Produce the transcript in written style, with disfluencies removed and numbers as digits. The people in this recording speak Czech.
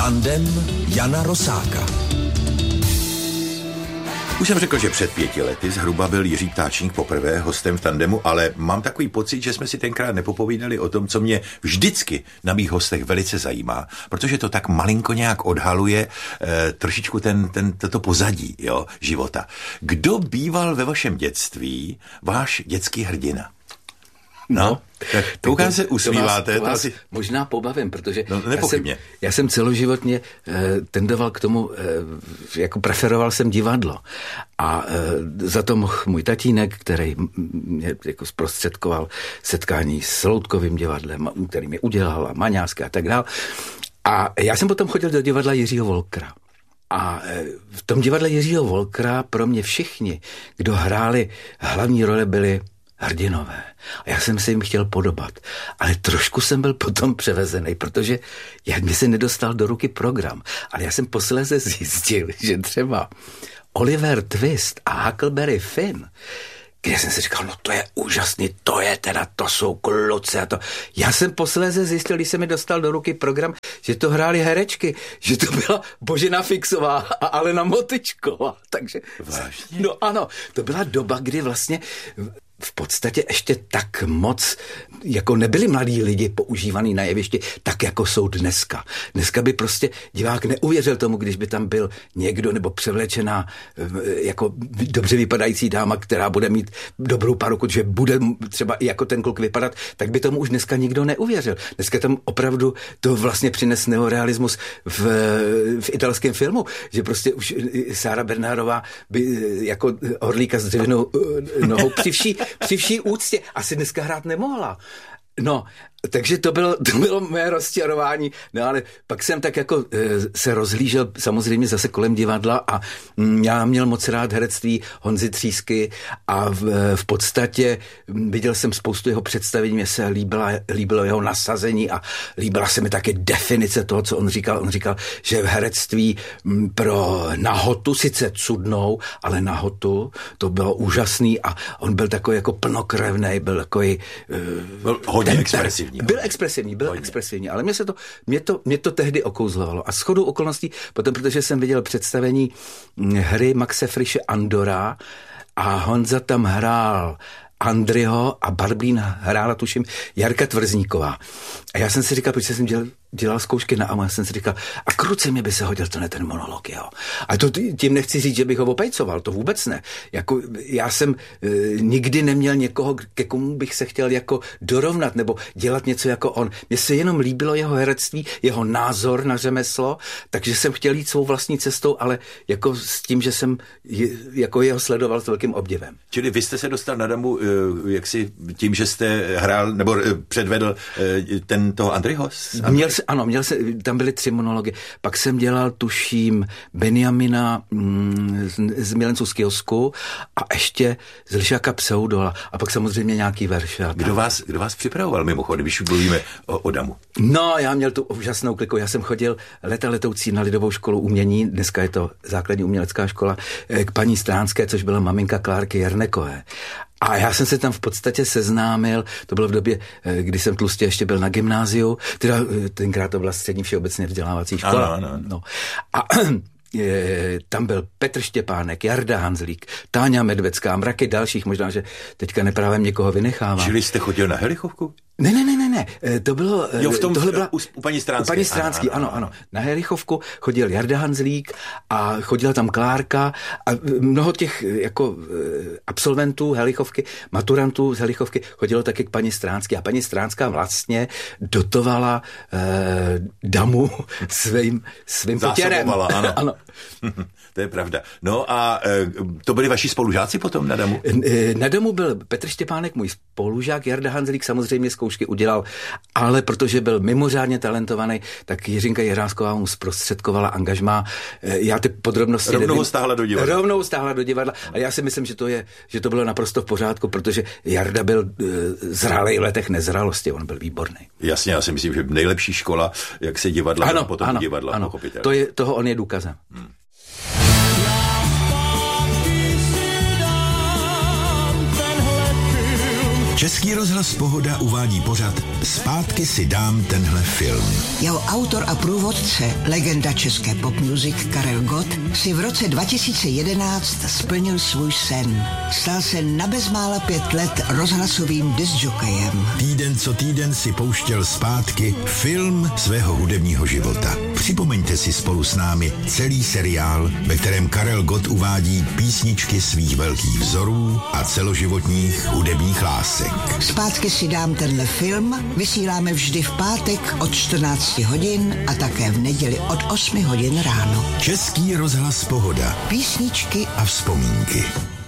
Tandem Jana Rosáka. Už jsem řekl, že před 5 lety zhruba byl Jiří Ptáčník poprvé hostem v Tandemu, ale mám takový pocit, že jsme si tenkrát nepopovídali o tom, co mě vždycky na mých hostech velice zajímá, protože to tak malinko nějak odhaluje trošičku toto pozadí života. Kdo býval ve vašem dětství váš dětský hrdina? No, tak koukám se usmíváte. To vás možná pobavím, protože já jsem celoživotně tendoval k tomu, jako preferoval jsem divadlo. A za to mohl můj tatínek, který mě jako zprostředkoval setkání s Loutkovým divadlem, který mě udělal, a Maňářské a tak dál. A já jsem potom chodil do divadla Jiřího Wolkera. A v tom divadle Jiřího Wolkera pro mě všichni, kdo hráli hlavní role, byli hrdinové. A já jsem se jim chtěl podobat. Ale trošku jsem byl potom převezený, protože mě se nedostal do ruky program. Ale já jsem posléze zjistil, že třeba Oliver Twist a Huckleberry Finn, kde jsem si říkal, no to je úžasný, to jsou kluci a to. Já jsem posléze zjistil, když se mi dostal do ruky program, že to hrály herečky, že to byla Božena Fixová a Alena Motyčková. Takže, vážně? No ano, to byla doba, kdy vlastně v podstatě ještě tak moc, jako nebyli mladí lidi používaný na jevišti, tak jako jsou dneska. Dneska by prostě divák neuvěřil tomu, když by tam byl někdo nebo převlečená jako dobře vypadající dáma, která bude mít dobrou paruku, že bude třeba i jako ten kluk vypadat, tak by tomu už dneska nikdo neuvěřil. Dneska tam opravdu to vlastně přines neorealismus v italském filmu, že prostě už Sára Bernardová by jako orlíka s dřevěnou nohou při vší úctě asi dneska hrát nemohla. No, takže to bylo mé rozčarování, no ale pak jsem tak jako se rozhlížel samozřejmě zase kolem divadla a já měl moc rád herectví Honzy Třísky a v podstatě viděl jsem spoustu jeho představení, mě se líbilo jeho nasazení a líbila se mi také definice toho, co on říkal. On říkal, že v herectví pro nahotu, sice cudnou, ale nahotu, to bylo úžasný a on byl takový jako plnokrevnej, byl takový hodně expresivní. Byl expresivní, ale mě to tehdy okouzlovalo. A shodou okolností, potom, protože jsem viděl představení hry Maxe Frische Andora a Honza tam hrál Andryho a Barblín hrála, tuším, Jarka Tvrzníková. A já jsem si říkal, protože jsem dělal zkoušky na AMO, já jsem si říkal, a kruce mě by se hodil ten monolog, jo. A to tím nechci říct, že bych ho opejcoval, to vůbec ne. Jako, já jsem nikdy neměl někoho, ke komu bych se chtěl jako dorovnat nebo dělat něco jako on. Mně se jenom líbilo jeho herectví, jeho názor na řemeslo, takže jsem chtěl jít svou vlastní cestou, ale jako s tím, že jsem jako jeho sledoval s velkým obdivem. Čili vy jste se dostal na Damu jaksi tím, že jste hrál nebo předvedl toho Andryho? Tam byly 3 monology. Pak jsem dělal, tuším, Benjamina z Milenců z kiosku a ještě z Lišáka Pseudola a pak samozřejmě nějaký verše. Kdo vás připravoval mimochodem, když mluvíme o Damu? No, já měl tu úžasnou kliku. Já jsem chodil letoucí na Lidovou školu umění, dneska je to základní umělecká škola, k paní Stránské, což byla maminka Klárky Jernekové. A já jsem se tam v podstatě seznámil, to bylo v době, kdy jsem tlustě ještě byl na gymnáziu, teda tenkrát to byla střední všeobecně vzdělávací škola. Ano. No. A tam byl Petr Štěpánek, Jarda Hanzlík, Táňa Medvecká, mraky dalších, možná, že teďka neprávem někoho vynechávám. Čili jste chodil na Helichovku? Ne, to bylo... tohle byla u paní Stránské. U paní Stránské, ano. Na Helichovku chodil Jarda Hanzlík a chodila tam Klárka a mnoho těch jako absolventů Helichovky, maturantů z Helichovky chodilo taky k paní Stránské a paní Stránská vlastně dotovala Damu svým potěrem. Ano. To je pravda. No a to byli vaši spolužáci potom na Damu? Na Damu byl Petr Štěpánek, můj spolužák, Jarda Hanzlík samozřejmě zkoušky udělal, ale protože byl mimořádně talentovaný, tak Jiřinka Jihrásková mu zprostředkovala angažmá. Já ty podrobnosti Rovnou stáhla do divadla. A já si myslím, že to bylo naprosto v pořádku, protože Jarda byl zralý v letech nezralosti, on byl výborný. Jasně, já si myslím, že nejlepší škola, jak se divadla, potom divadla, pochopitelně. Toho on je důkazem. Český rozhlas Pohoda uvádí pořad Zpátky si dám tenhle film. Jeho autor a průvodce, legenda české pop music Karel Gott, si v roce 2011 splnil svůj sen. Stal se na bezmála 5 let rozhlasovým discjokejem. Týden co týden si pouštěl zpátky film svého hudebního života. Připomeňte si spolu s námi celý seriál, ve kterém Karel Gott uvádí písničky svých velkých vzorů a celoživotních hudebních lásek. Zpátky si dám tenhle film, vysíláme vždy v pátek od 14 hodin a také v neděli od 8 hodin ráno. Český rozhlas Pohoda. Písničky A vzpomínky.